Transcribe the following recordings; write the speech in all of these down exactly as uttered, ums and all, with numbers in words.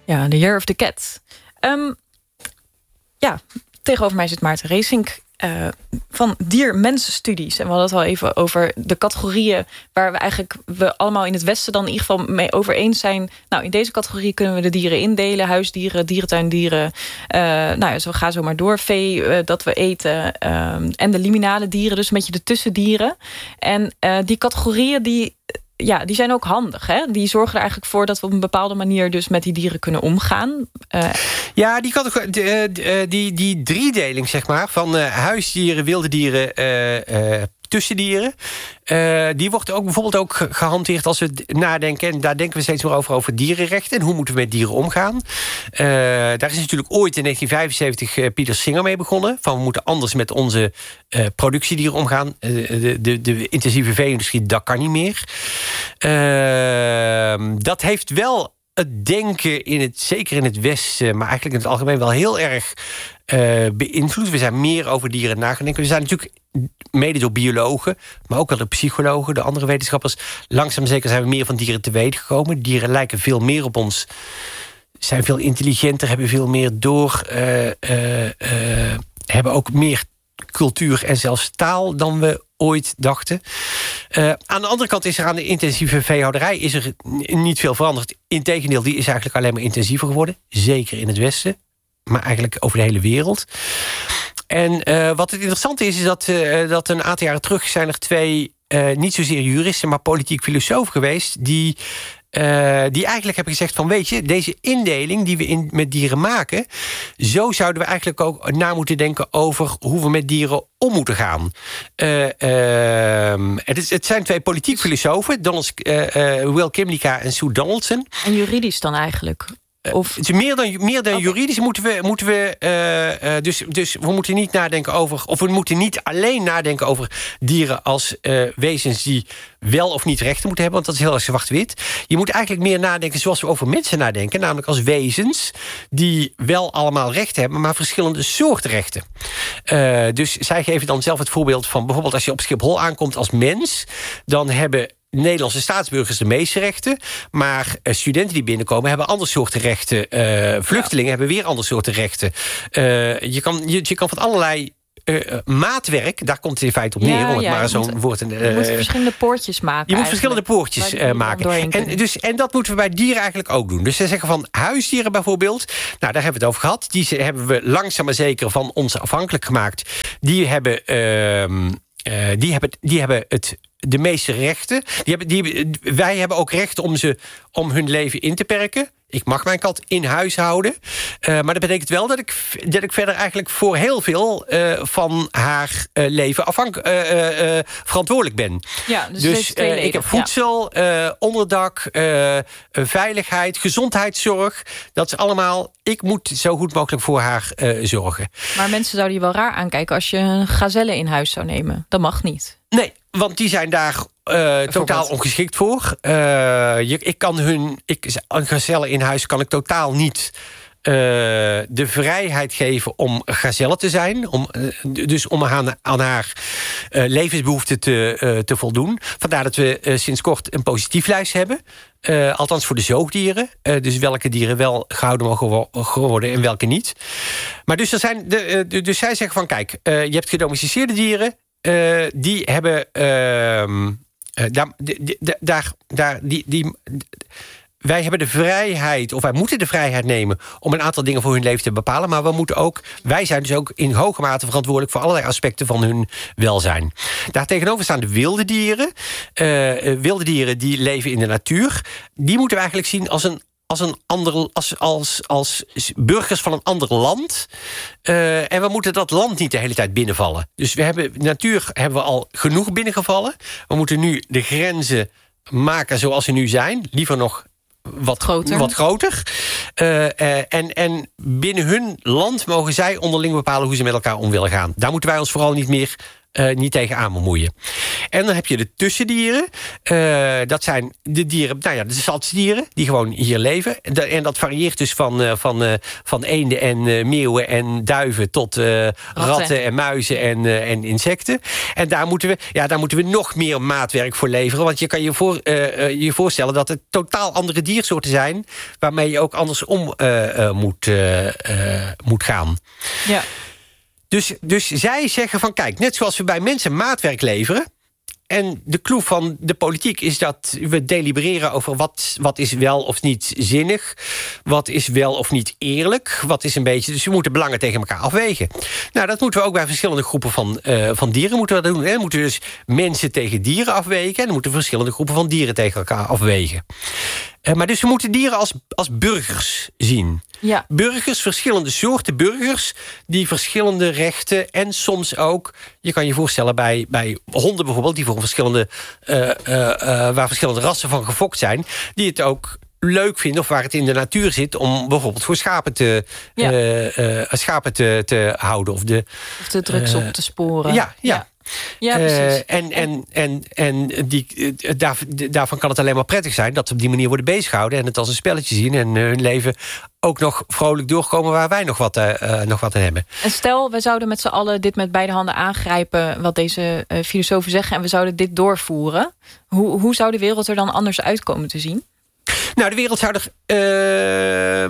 Ja, The Year of the Cat. Um, ja, tegenover mij zit Maarten Reesink uh, van Dier-Mens-studies. En we hadden het al even over de categorieën waar we eigenlijk we allemaal in het Westen dan in ieder geval mee over eens zijn. Nou, in deze categorie kunnen we de dieren indelen: huisdieren, dierentuindieren. Uh, nou ja, zo gaan zo maar door. Vee uh, dat we eten uh, en de liminale dieren, dus een beetje de tussendieren. En uh, die categorieën die Ja, die zijn ook handig. Hè? Die zorgen er eigenlijk voor dat we op een bepaalde manier dus met die dieren kunnen omgaan. Uh... Ja, die, die, die, die driedeling, zeg maar, van uh, huisdieren, wilde dieren, uh, uh, tussendieren. Uh, die wordt ook bijvoorbeeld ook gehanteerd als we nadenken. En daar denken we steeds meer over, over dierenrechten. En hoe moeten we met dieren omgaan? Uh, daar is natuurlijk ooit in negentien vijfenzeventig uh, Pieter Singer mee begonnen. Van we moeten anders met onze uh, productiedieren omgaan. Uh, de, de, de intensieve vee-industrie, dat kan niet meer. Uh, dat heeft wel het denken, in het, zeker in het Westen, maar eigenlijk in het algemeen wel heel erg uh, beïnvloed. We zijn meer over dieren nagedenken. We zijn natuurlijk mede door biologen, maar ook wel de psychologen, de andere wetenschappers. Langzaam zeker zijn we meer van dieren te weten gekomen. Dieren lijken veel meer op ons, zijn veel intelligenter, hebben veel meer door, uh, uh, uh, hebben ook meer cultuur en zelfs taal dan we ooit dachten. Uh, aan de andere kant is er aan de intensieve veehouderij is er niet veel veranderd. Integendeel, die is eigenlijk alleen maar intensiever geworden. Zeker in het Westen, maar eigenlijk over de hele wereld. En uh, wat het interessante is, is dat, uh, dat een aantal jaren terug zijn er twee, uh, niet zozeer juristen, maar politiek filosofen geweest, die Uh, die eigenlijk hebben gezegd van, weet je, deze indeling die we in, met dieren maken, zo zouden we eigenlijk ook na moeten denken over hoe we met dieren om moeten gaan. Uh, uh, het, is, het zijn twee politiek filosofen, Donald, uh, uh, Will Kimlicka en Sue Donaldson. En juridisch dan eigenlijk? Of... Uh, meer dan, meer dan okay. juridisch moeten we... Moeten we uh, uh, dus, dus we moeten niet nadenken over... of we moeten niet alleen nadenken over dieren als uh, wezens die wel of niet rechten moeten hebben, want dat is heel erg zwart-wit. Je moet eigenlijk meer nadenken zoals we over mensen nadenken, namelijk als wezens die wel allemaal rechten hebben, maar verschillende soorten rechten. Uh, dus zij geven dan zelf het voorbeeld van, bijvoorbeeld als je op Schiphol aankomt als mens, dan hebben Nederlandse staatsburgers de meeste rechten, maar uh, studenten die binnenkomen hebben andere soorten rechten. Uh, vluchtelingen ja. hebben weer andere soorten rechten. Uh, je, kan, je, je kan van allerlei Uh, maatwerk, daar komt het in feite op neer, ja, om het ja, maar zo'n woord. Uh, je moet verschillende poortjes maken. Je moet verschillende poortjes uh, maken. En, dus, en dat moeten we bij dieren eigenlijk ook doen. Dus ze zeggen van huisdieren bijvoorbeeld, nou daar hebben we het over gehad. Die hebben we langzaam maar zeker van ons afhankelijk gemaakt. Die hebben, uh, uh, die hebben, die hebben het de meeste rechten. Die hebben, die, wij hebben ook recht om, ze, om hun leven in te perken. Ik mag mijn kat in huis houden. Uh, maar dat betekent wel dat ik, dat ik verder eigenlijk voor heel veel uh, van haar uh, leven afhank, uh, uh, uh, verantwoordelijk ben. Ja, dus dus uh, ik heb voedsel, ja. uh, onderdak, uh, veiligheid, gezondheidszorg. Dat is allemaal, ik moet zo goed mogelijk voor haar uh, zorgen. Maar mensen zouden je wel raar aankijken als je een gazelle in huis zou nemen. Dat mag niet. Nee, want die zijn daar uh, totaal ongeschikt voor. Uh, je, ik kan hun, ik, een gazelle in huis kan ik totaal niet uh, de vrijheid geven om gazelle te zijn. Om, uh, dus om aan, aan haar uh, levensbehoeften te, uh, te voldoen. Vandaar dat we uh, sinds kort een positief lijst hebben. Uh, althans voor de zoogdieren. Uh, dus welke dieren wel gehouden mogen worden en welke niet. Maar dus, er zijn de, uh, de, dus zij zeggen van, kijk, uh, je hebt gedomesticeerde dieren. Uh, die hebben uh, uh, daar, die, daar, daar, die, die, wij hebben de vrijheid, of wij moeten de vrijheid nemen om een aantal dingen voor hun leven te bepalen, maar we moeten ook, wij zijn dus ook in hoge mate verantwoordelijk voor allerlei aspecten van hun welzijn. Daartegenover staan de wilde dieren. Uh, wilde dieren die leven in de natuur. Die moeten we eigenlijk zien als een Als, een ander, als, als, als burgers van een ander land. Uh, en we moeten dat land niet de hele tijd binnenvallen. Dus we hebben, natuur hebben we al genoeg binnengevallen. We moeten nu de grenzen maken zoals ze nu zijn. Liever nog wat groter. Wat groter. Uh, uh, en, en binnen hun land mogen zij onderling bepalen hoe ze met elkaar om willen gaan. Daar moeten wij ons vooral niet meer uh, niet tegenaan bemoeien. En dan heb je de tussendieren. Uh, dat zijn de dieren, nou ja, de stadsdieren die gewoon hier leven. En dat varieert dus van, uh, van, uh, van eenden en uh, meeuwen en duiven tot uh, ratten. ratten en muizen en, uh, en insecten. En daar moeten we, ja, daar moeten we nog meer maatwerk voor leveren. Want je kan je, voor, uh, je voorstellen dat het totaal andere diersoorten zijn, waarmee je ook anders om uh, uh, moet, uh, uh, moet gaan. Ja. Dus, dus zij zeggen van, kijk, net zoals we bij mensen maatwerk leveren, en de clue van de politiek is dat we delibereren over wat, wat is wel of niet zinnig, wat is wel of niet eerlijk, wat is een beetje. Dus we moeten belangen tegen elkaar afwegen. Nou, dat moeten we ook bij verschillende groepen van, uh, van dieren moeten we dat doen. Hè? Dan moeten we dus mensen tegen dieren afwegen, en dan moeten we verschillende groepen van dieren tegen elkaar afwegen. Uh, maar dus we moeten dieren als, als burgers zien. Ja. Burgers, verschillende soorten burgers, die verschillende rechten en soms ook, je kan je voorstellen bij, bij honden bijvoorbeeld, die voor verschillende, uh, uh, uh, waar verschillende rassen van gefokt zijn, die het ook leuk vinden of waar het in de natuur zit om bijvoorbeeld voor schapen te, ja. uh, uh, schapen te, te houden. Of de, of de drugs uh, op te sporen. Ja, ja. ja. Ja, precies. Uh, en en, en, en die, uh, daar, daarvan kan het alleen maar prettig zijn dat ze op die manier worden bezighouden en het als een spelletje zien en uh, hun leven ook nog vrolijk doorkomen waar wij nog wat, uh, uh, nog wat aan hebben. En stel, we zouden met z'n allen dit met beide handen aangrijpen, wat deze uh, filosofen zeggen, en we zouden dit doorvoeren. Hoe, hoe zou de wereld er dan anders uitkomen te zien? Nou, de wereld zou er... Uh,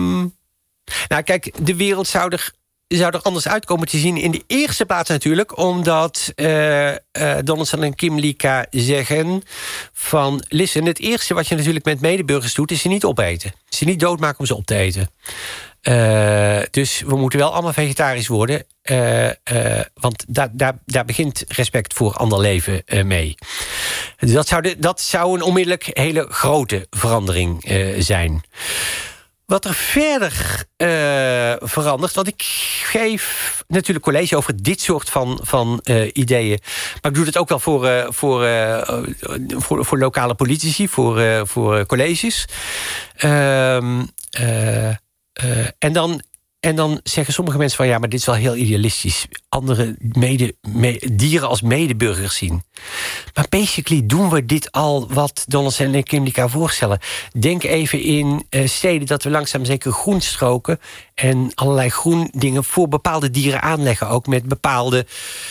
nou, kijk, de wereld zou er... zou er anders uitkomen te zien in de eerste plaats natuurlijk, omdat uh, uh, Donaldson en Kim Lika zeggen van, listen, het eerste wat je natuurlijk met medeburgers doet, is ze niet opeten. Ze niet doodmaken om ze op te eten. Uh, dus we moeten wel allemaal vegetarisch worden, uh, uh, want daar, daar, daar begint respect voor ander leven uh, mee. Dat zou, de, dat zou een onmiddellijk hele grote verandering uh, zijn. Wat er verder uh, verandert, want ik geef natuurlijk college over dit soort van, van uh, ideeën. Maar ik doe het ook wel voor, uh, voor, uh, voor, voor lokale politici, voor, uh, voor colleges. Uh, uh, uh, en dan... En dan zeggen sommige mensen van, ja, maar dit is wel heel idealistisch. Andere mede, me, dieren als medeburgers zien. Maar basically doen we dit al wat Donaldson en Kim Lika voorstellen. Denk even in uh, steden dat we langzaam zeker groenstroken en allerlei groen dingen voor bepaalde dieren aanleggen. Ook met bepaalde...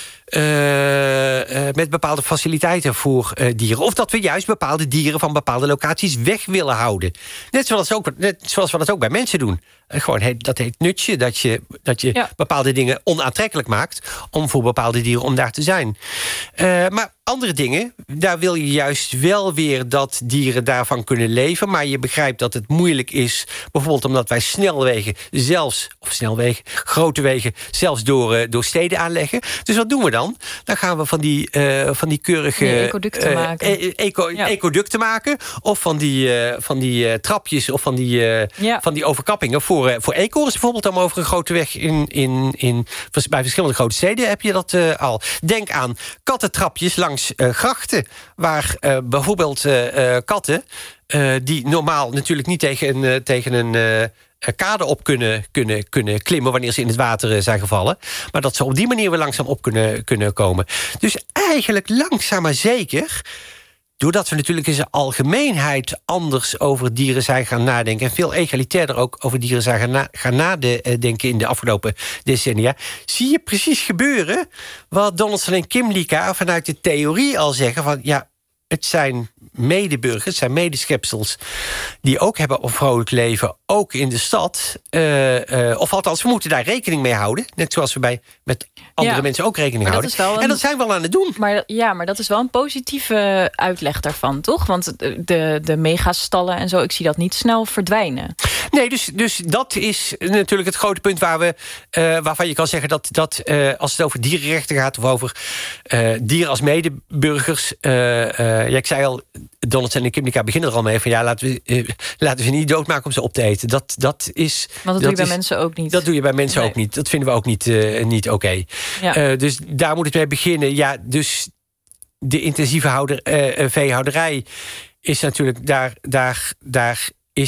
Uh, uh, met bepaalde faciliteiten voor uh, dieren. Of dat we juist bepaalde dieren van bepaalde locaties weg willen houden. Net zoals, ook, net zoals we dat ook bij mensen doen. Uh, gewoon, he, dat heet nutje, dat je, dat je ja. bepaalde dingen onaantrekkelijk maakt om voor bepaalde dieren om daar te zijn. Uh, maar andere dingen, daar wil je juist wel weer dat dieren daarvan kunnen leven. Maar je begrijpt dat het moeilijk is, bijvoorbeeld omdat wij snelwegen zelfs, of snelwegen, grote wegen, zelfs door, uh, door steden aanleggen. Dus wat doen we dan? Dan gaan we van die, uh, van die keurige nee, ecoducten, uh, maken. Eco, ja. ecoducten maken. Of van die, uh, van die uh, trapjes of van die, uh, ja. van die overkappingen voor, uh, voor eekhoorns bijvoorbeeld. Dan over een grote weg in, in, in, bij verschillende grote steden heb je dat uh, al. Denk aan kattentrapjes langs Uh, grachten, waar uh, bijvoorbeeld uh, uh, katten, uh, die normaal natuurlijk niet tegen een, uh, tegen een uh, kade op kunnen, kunnen, kunnen klimmen wanneer ze in het water uh, zijn gevallen, maar dat ze op die manier weer langzaam op kunnen, kunnen komen. Dus eigenlijk langzaam maar zeker, doordat we natuurlijk in zijn algemeenheid anders over dieren zijn gaan nadenken en veel egalitairder ook over dieren zijn gaan, na, gaan nadenken in de afgelopen decennia, zie je precies gebeuren wat Donaldson en Kim Lika vanuit de theorie al zeggen van, ja, het zijn medeburgers, het zijn medeschepsels die ook hebben een vrolijk leven, ook in de stad. Uh, uh, of althans, we moeten daar rekening mee houden. Net zoals we bij met andere ja, mensen ook rekening houden. Een, en dat zijn we al aan het doen. Maar, ja, maar dat is wel een positieve uitleg daarvan, toch? Want de, de megastallen en zo, ik zie dat niet snel verdwijnen. Nee, dus, dus dat is natuurlijk het grote punt waar we, uh, waarvan je kan zeggen dat, dat uh, als het over dierenrechten gaat of over uh, dieren als medeburgers. Uh, uh, ja, ik zei al, Donaldson en Kim Lika beginnen er al mee van, ja, laten we, uh, laten we ze niet doodmaken om ze op te eten. Dat, dat is. Want dat, dat doe je bij is, mensen ook niet. Dat doe je bij mensen nee. ook niet. Dat vinden we ook niet, uh, niet oké. Okay. Ja. Uh, dus daar moet het mee beginnen. Ja, dus de intensieve houder, uh, veehouderij is natuurlijk daar, daar, daar is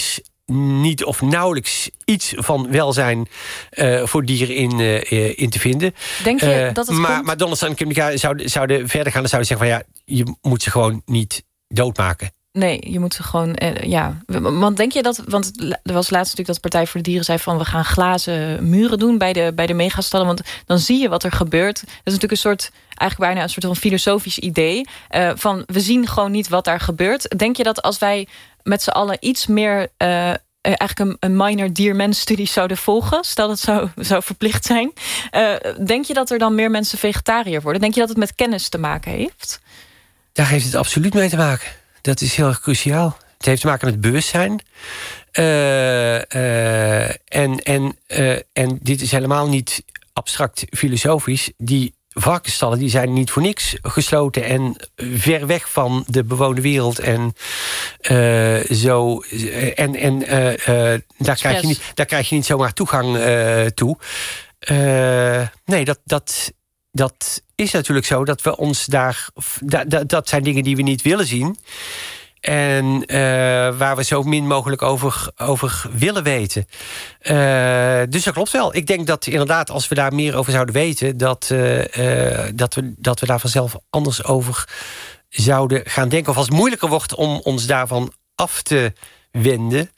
niet of nauwelijks iets van welzijn uh, voor dieren in, uh, in te vinden. Denk je uh, dat het maar, komt? Maar Donald Trump en Kim zouden, zouden verder gaan en zouden zeggen van ja, je moet ze gewoon niet doodmaken. Nee, je moet ze gewoon, eh, ja. Want denk je dat, want er was laatst natuurlijk dat Partij voor de Dieren zei van we gaan glazen muren doen bij de, bij de megastallen. Want dan zie je wat er gebeurt. Dat is natuurlijk een soort, eigenlijk bijna een soort van filosofisch idee. Uh, van we zien gewoon niet wat daar gebeurt. Denk je dat als wij met z'n allen iets meer Uh, eigenlijk een, een minor dier-mens-studie zouden volgen, stel dat zou, zou verplicht zijn, uh, denk je dat er dan meer mensen vegetariër worden? Denk je dat het met kennis te maken heeft? Daar heeft het absoluut mee te maken. Dat is heel erg cruciaal. Het heeft te maken met bewustzijn. Uh, uh, en, en, uh, en dit is helemaal niet abstract filosofisch. Die varkensstallen die zijn niet voor niks gesloten en ver weg van de bewoonde wereld. En uh, zo. En, en uh, uh, daar, krijg je niet, daar krijg je niet zomaar toegang uh, toe. Uh, nee, dat. dat Dat is natuurlijk zo dat we ons daar. Dat, dat zijn dingen die we niet willen zien. En uh, waar we zo min mogelijk over, over willen weten. Uh, dus dat klopt wel. Ik denk dat inderdaad, als we daar meer over zouden weten, dat, uh, uh, dat, we, dat we daar vanzelf anders over zouden gaan denken. Of als het moeilijker wordt om ons daarvan af te wenden,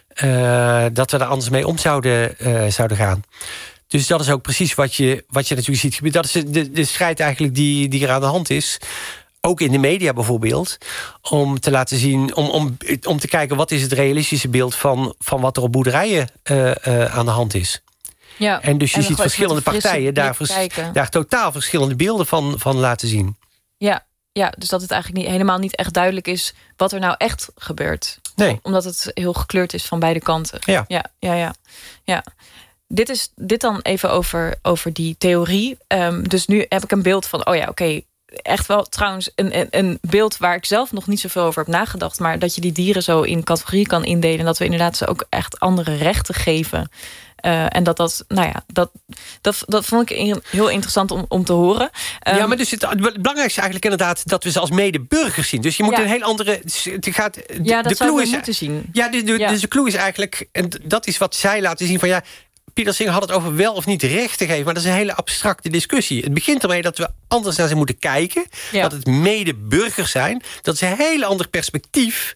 uh, dat we daar anders mee om zouden, uh, zouden gaan. Dus dat is ook precies wat je, wat je natuurlijk ziet gebeuren. Dat is de, de strijd eigenlijk die, die er aan de hand is. Ook in de media bijvoorbeeld. Om te laten zien, om, om, om te kijken wat is het realistische beeld van, van wat er op boerderijen uh, uh, aan de hand is. Ja, en dus je en ziet verschillende partijen daar, vers, daar totaal verschillende beelden van, van laten zien. Ja, ja, dus dat het eigenlijk niet, helemaal niet echt duidelijk is wat er nou echt gebeurt. Nee. Omdat het heel gekleurd is van beide kanten. Ja, ja, ja, ja. ja. Dit is dit dan even over, over die theorie. Um, dus nu heb ik een beeld van, oh ja, oké, okay, echt wel trouwens een, een, een beeld waar ik zelf nog niet zoveel over heb nagedacht, maar dat je die dieren zo in categorieën kan indelen en dat we inderdaad ze ook echt andere rechten geven. Uh, en dat dat, nou ja, dat, dat, dat vond ik heel interessant om, om te horen. Um, ja, maar dus het, het belangrijkste is eigenlijk inderdaad dat we ze als medeburgers zien. Dus je moet ja. een heel andere. Het gaat, de, ja, dat de zou clue we is, moeten zien. Ja, de, de, ja. Dus de clue is eigenlijk, en dat is wat zij laten zien van ja. Pieter Singer had het over wel of niet recht te geven, maar dat is een hele abstracte discussie. Het begint ermee dat we anders naar ze moeten kijken. Ja. Dat het medeburgers zijn. Dat is een heel ander perspectief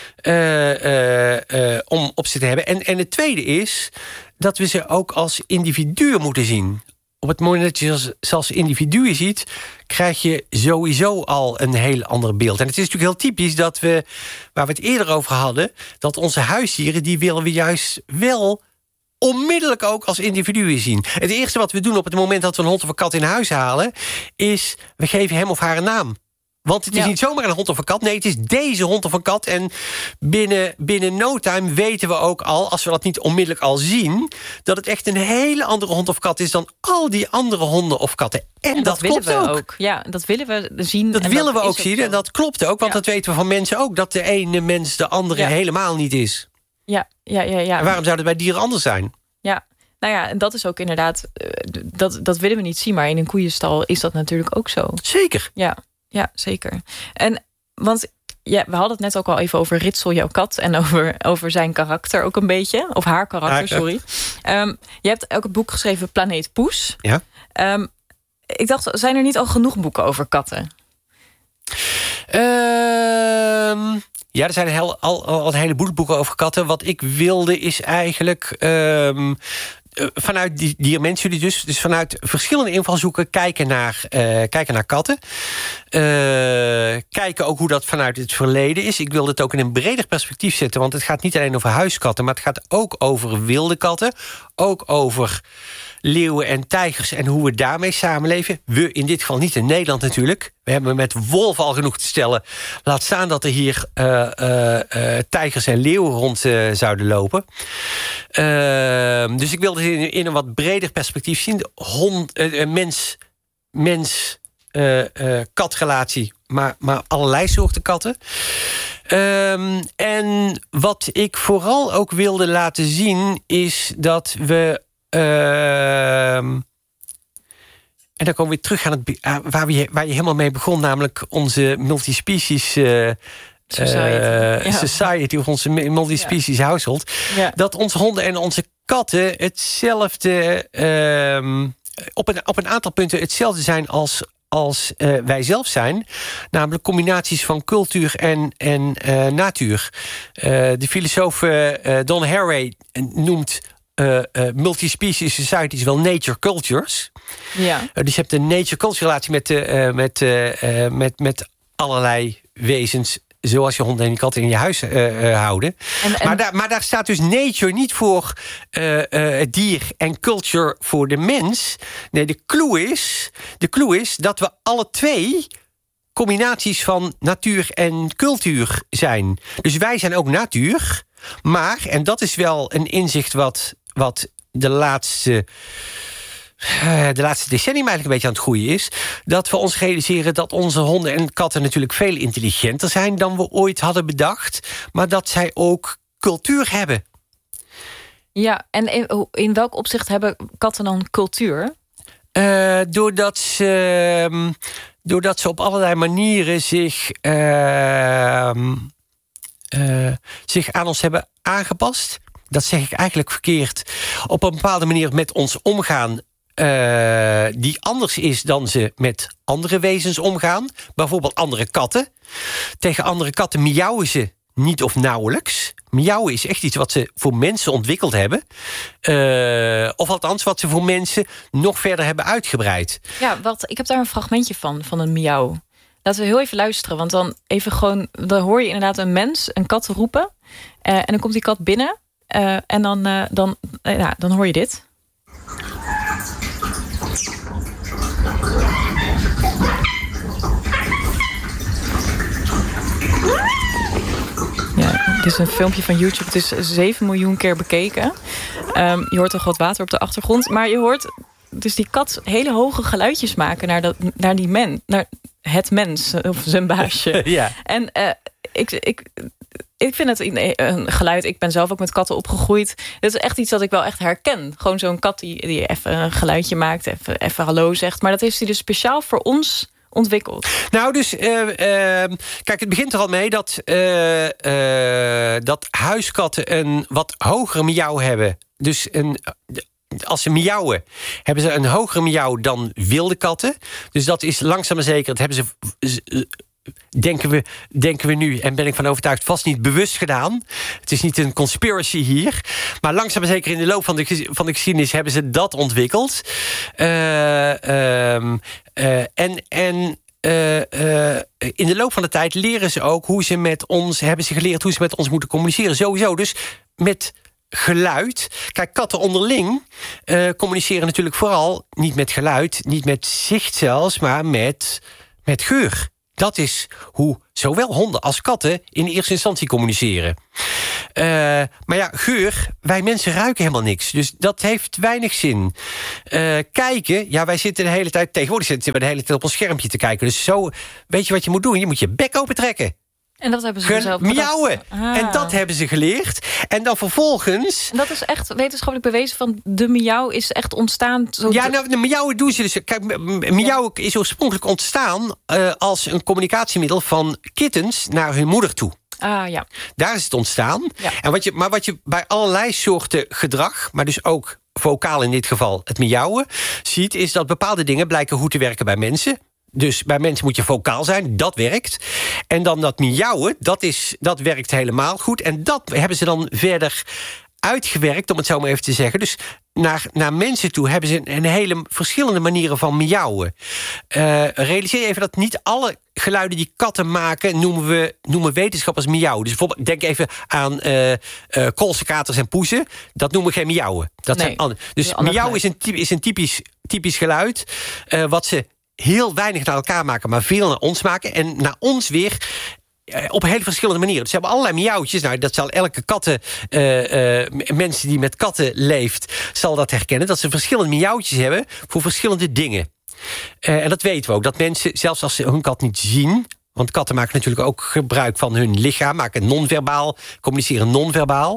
uh, uh, uh, om op ze te hebben. En, en het tweede is dat we ze ook als individuen moeten zien. Op het moment dat je ze als individuen ziet, krijg je sowieso al een heel ander beeld. En het is natuurlijk heel typisch dat we, waar we het eerder over hadden, dat onze huisdieren, die willen we juist wel onmiddellijk ook als individuen zien. Het eerste wat we doen op het moment dat we een hond of een kat in huis halen, is we geven hem of haar een naam. Want het is ja. niet zomaar een hond of een kat. Nee, het is deze hond of een kat. En binnen, binnen no time weten we ook al, als we dat niet onmiddellijk al zien, dat het echt een hele andere hond of kat is dan al die andere honden of katten. En, en dat, dat klopt willen we ook. ook. Ja, dat willen we zien. Dat en willen dat we ook zien. Ook en dat klopt ook. Want ja. dat weten we van mensen ook. Dat de ene mens de andere ja. helemaal niet is. Ja, ja, ja, ja. En waarom zou het bij dieren anders zijn? Ja, nou ja, en dat is ook inderdaad, dat, dat willen we niet zien, maar in een koeienstal is dat natuurlijk ook zo. Zeker. Ja, ja, zeker. En want ja, we hadden het net ook al even over Ritsel, jouw kat, en over, over zijn karakter ook een beetje, of haar karakter, haar, sorry. Um, je hebt ook het boek geschreven Planeet Poes. Ja. Um, ik dacht, zijn er niet al genoeg boeken over katten? Um... Ja, er zijn heel, al, al een heleboel boeken over katten. Wat ik wilde is eigenlijk um, vanuit die diermensstudie dus, dus vanuit verschillende invalshoeken kijken naar, uh, kijken naar katten. Uh, kijken ook hoe dat vanuit het verleden is. Ik wilde het ook in een breder perspectief zetten, want het gaat niet alleen over huiskatten, maar het gaat ook over wilde katten. Ook over leeuwen en tijgers en hoe we daarmee samenleven. We in dit geval niet in Nederland natuurlijk. We hebben met wolven al genoeg te stellen. Laat staan dat er hier uh, uh, uh, tijgers en leeuwen rond uh, zouden lopen. Uh, dus ik wilde het in, in een wat breder perspectief zien. Hond, uh, mens, mens uh, uh, katrelatie, maar, maar allerlei soorten katten. Um, en wat ik vooral ook wilde laten zien is dat we Uh, en dan komen we weer terug aan het, uh, waar, we, waar je helemaal mee begon, namelijk onze multispecies uh, Society, uh, ja. society of onze multispecies ja. household. Ja. Dat onze honden en onze katten hetzelfde, uh, op, een, op een aantal punten hetzelfde zijn als, als uh, wij zelf zijn. Namelijk combinaties van cultuur en, en uh, natuur. Uh, de filosoof uh, Don Haraway noemt Uh, uh, multispecies societies wel nature cultures. Ja. Uh, dus je hebt een nature-culture relatie met, uh, met, uh, uh, met, met allerlei wezens, zoals je honden en je katten in je huis uh, uh, houden. En, en... Maar, daar, maar daar staat dus nature niet voor uh, uh, het dier en culture voor de mens. Nee, de clue is, de clue is dat we alle twee combinaties van natuur en cultuur zijn. Dus wij zijn ook natuur. Maar, en dat is wel een inzicht wat, wat de laatste, uh, de laatste decennium eigenlijk een beetje aan het groeien is, dat we ons realiseren dat onze honden en katten natuurlijk veel intelligenter zijn dan we ooit hadden bedacht, maar dat zij ook cultuur hebben. Ja, en in, in welk opzicht hebben katten dan cultuur? Uh, doordat ze, doordat ze op allerlei manieren zich... Uh, Uh, zich aan ons hebben aangepast. Dat zeg ik eigenlijk verkeerd. Op een bepaalde manier met ons omgaan, uh, die anders is dan ze met andere wezens omgaan. Bijvoorbeeld andere katten. Tegen andere katten miauwen ze niet of nauwelijks. Miauwen is echt iets wat ze voor mensen ontwikkeld hebben. Uh, of althans, wat ze voor mensen nog verder hebben uitgebreid. Ja, wat, ik heb daar een fragmentje van, van een miauw. Laten we heel even luisteren, want dan even gewoon, dan hoor je inderdaad een mens, een kat roepen. Uh, en dan komt die kat binnen. Uh, en dan, uh, dan, uh, ja, dan hoor je dit. Ja, dit is een filmpje van YouTube. Het is zeven miljoen keer bekeken. Um, je hoort toch wat water op de achtergrond. Maar je hoort dus die kat hele hoge geluidjes maken naar, dat, naar die mens. Naar het mens, of zijn baasje. Ja. En uh, ik, ik, ik vind het een geluid. Ik ben zelf ook met katten opgegroeid. Dit is echt iets dat ik wel echt herken. Gewoon zo'n kat die, die even een geluidje maakt, even, even hallo zegt. Maar dat heeft hij dus speciaal voor ons ontwikkeld. Nou, dus uh, uh, kijk, het begint er al mee dat, uh, uh, dat huiskatten een wat hogere miauw hebben. Dus een... Als ze miauwen, hebben ze een hogere miauw dan wilde katten. Dus dat is langzaam maar zeker. Dat hebben ze, denken we, denken we nu, en ben ik van overtuigd, vast niet bewust gedaan. Het is niet een conspiracy hier. Maar langzaam maar zeker in de loop van de, van de geschiedenis hebben ze dat ontwikkeld. Uh, um, uh, en... en Uh, uh, in de loop van de tijd leren ze ook hoe ze met ons, hebben ze geleerd hoe ze met ons moeten communiceren. Sowieso, dus met geluid. Kijk, katten onderling uh, communiceren natuurlijk vooral niet met geluid, niet met zicht zelfs, maar met, met geur. Dat is hoe zowel honden als katten in eerste instantie communiceren. Uh, maar ja, geur, wij mensen ruiken helemaal niks. Dus dat heeft weinig zin. Uh, kijken, ja, wij zitten de hele tijd, tegenwoordig zitten we de hele tijd op ons schermpje te kijken. Dus zo, weet je wat je moet doen? Je moet je bek open trekken. En dat hebben ze zelf miauwen. Ah. En dat hebben ze geleerd. En dan vervolgens... En dat is echt wetenschappelijk bewezen van de miauw is echt ontstaan. Zo ja, nou, de miauwen doen ze dus. Kijk, miauw ja. is oorspronkelijk ontstaan uh, als een communicatiemiddel van kittens naar hun moeder toe. Ah, ja. Daar is het ontstaan. Ja. En wat je, maar wat je bij allerlei soorten gedrag, maar dus ook vocaal in dit geval het miauwen, ziet, is dat bepaalde dingen blijken goed te werken bij mensen. Dus bij mensen moet je vocaal zijn, dat werkt. En dan dat miauwen, dat, is, dat werkt helemaal goed. En dat hebben ze dan verder uitgewerkt, om het zo maar even te zeggen. Dus naar, naar mensen toe hebben ze een hele verschillende manieren van miauwen. Uh, realiseer je even dat niet alle geluiden die katten maken noemen we noemen wetenschappers miauwen. Dus bijvoorbeeld, denk even aan uh, uh, koolse katers en poezen. Dat noemen we geen miauwen. Dat nee, zijn andere. Dus miauw is een, is een typisch, typisch geluid uh, wat ze heel weinig naar elkaar maken, maar veel naar ons maken. En naar ons weer op hele verschillende manieren. Dus ze hebben allerlei miauwtjes. Nou, dat zal elke katten, uh, uh, mensen die met katten leeft, zal dat herkennen. Dat ze verschillende miauwtjes hebben voor verschillende dingen. Uh, en dat weten we ook. Dat mensen, zelfs als ze hun kat niet zien, want katten maken natuurlijk ook gebruik van hun lichaam, maken non-verbaal, communiceren non-verbaal.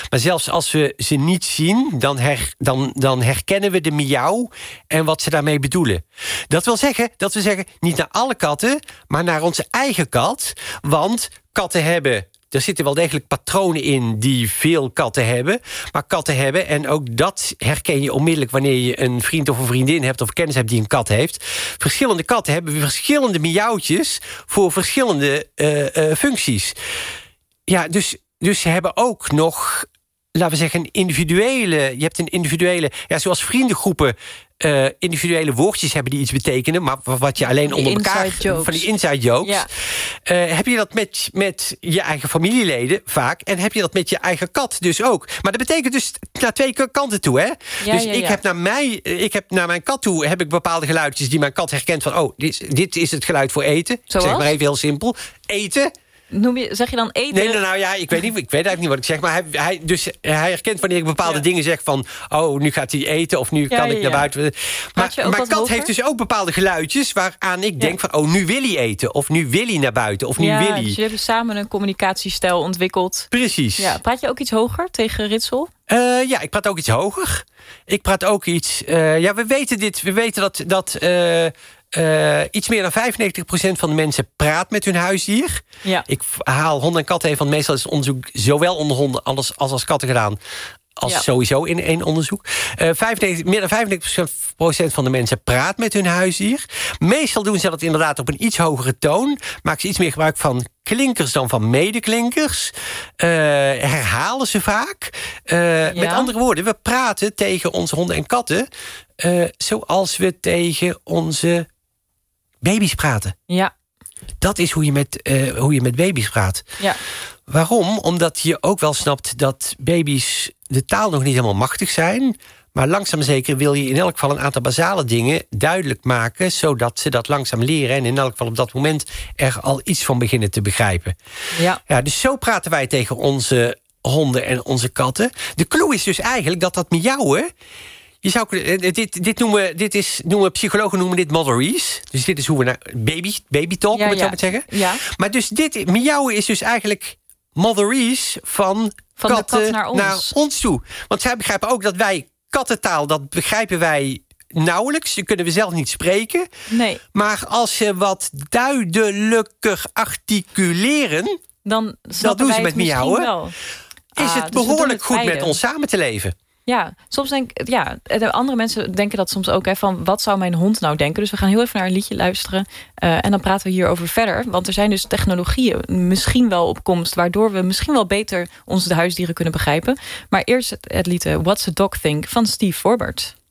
Maar zelfs als we ze niet zien, dan, her, dan, dan herkennen we de miauw en wat ze daarmee bedoelen. Dat wil zeggen, dat we zeggen, niet naar alle katten, maar naar onze eigen kat. Want katten hebben... Er zitten wel degelijk patronen in die veel katten hebben. Maar katten hebben, en ook dat herken je onmiddellijk... wanneer je een vriend of een vriendin hebt of kennis hebt die een kat heeft. Verschillende katten hebben verschillende miauwtjes voor verschillende uh, uh, functies. Ja, dus, dus ze hebben ook nog, laten we zeggen, een individuele... Je hebt een individuele, ja, zoals vriendengroepen... Uh, individuele woordjes hebben die iets betekenen, maar wat je alleen die onder elkaar... van die inside jokes. Ja. Uh, heb je dat met, met je eigen familieleden vaak... en heb je dat met je eigen kat dus ook. Maar dat betekent dus naar twee kanten toe, hè? Ja, dus ja, ik, ja. Heb naar mij, ik heb naar mijn kat toe heb ik bepaalde geluidjes... die mijn kat herkent van... oh, dit, dit is het geluid voor eten. Zoals? Zeg maar even heel simpel. Eten... Noem je, zeg je dan eten? Nee, nou, nou ja, ik weet, niet, ik weet eigenlijk niet wat ik zeg. Maar hij, hij, dus, hij herkent wanneer ik bepaalde ja. dingen zeg van... oh, nu gaat hij eten of nu ja, kan ja, ik naar buiten. ja. Maar mijn kat hoger? heeft dus ook bepaalde geluidjes... waaraan ik denk ja. van, oh, nu wil hij eten. Of nu wil hij naar buiten. Of nu ja, wil hij... Dus je hebt samen een communicatiestijl ontwikkeld. Precies. Ja, praat je ook iets hoger tegen Ritsel? Uh, ja, ik praat ook iets hoger. Ik praat ook iets... Uh, ja, we weten dit. We weten dat... dat uh, Uh, iets meer dan vijfennegentig procent van de mensen praat met hun huisdier. Ja. Ik haal honden en katten even, want meestal is het onderzoek zowel onder honden als als, als katten gedaan. Als ja. sowieso in één onderzoek. Uh, vijfennegentig, meer dan vijfennegentig procent van de mensen praat met hun huisdier. Meestal doen ze dat inderdaad op een iets hogere toon. Maken ze iets meer gebruik van klinkers dan van medeklinkers. Uh, herhalen ze vaak. Uh, ja. Met andere woorden, we praten tegen onze honden en katten... Uh, zoals we tegen onze baby's praten. Ja. Dat is hoe je met, uh, hoe je met baby's praat. Ja. Waarom? Omdat je ook wel snapt dat baby's de taal nog niet helemaal machtig zijn. Maar langzaam zeker wil je in elk geval een aantal basale dingen duidelijk maken... zodat ze dat langzaam leren en in elk geval op dat moment... er al iets van beginnen te begrijpen. Ja. Ja, dus zo praten wij tegen onze honden en onze katten. De clue is dus eigenlijk dat dat miauwen... Je zou, dit, dit, noemen, dit is, noemen psychologen noemen dit motherese. Dus dit is hoe we naar baby, baby talk, ja, om het ja. zo maar te zeggen. Ja. Maar dus dit, miauwen is dus eigenlijk motherese van, van katten kat naar ons. naar ons toe. Want zij begrijpen ook dat wij kattentaal, dat begrijpen wij nauwelijks. Dat kunnen we zelf niet spreken. Nee. Maar als ze wat duidelijker articuleren, dan dat doen ze met miauwen. Wel. Is ah, het dus behoorlijk het goed beide. met ons samen te leven. Ja, soms denk ik, ja, de andere mensen denken dat soms ook, hè, van wat zou mijn hond nou denken? Dus we gaan heel even naar een liedje luisteren uh, en dan praten we hierover verder. Want er zijn dus technologieën misschien wel op komst, waardoor we misschien wel beter onze huisdieren kunnen begrijpen. Maar eerst het, het lied What's a Dog Think van Steve Forbert.